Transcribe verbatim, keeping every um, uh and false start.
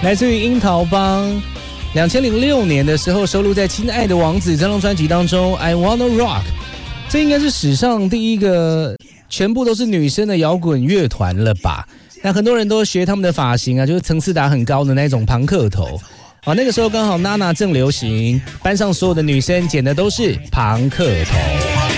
来自于樱桃帮，两千零六年的时候收录在《亲爱的王子》这张专辑当中。I Wanna Rock， 这应该是史上第一个全部都是女生的摇滚乐团了吧？那很多人都学他们的发型啊，就是层次打很高的那种庞克头啊。那个时候刚好娜娜正流行，班上所有的女生剪的都是庞克头。